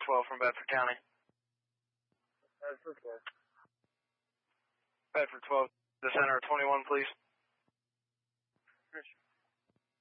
12 from Bedford County. Bedford 12. Bedford 12, the center of 21, please.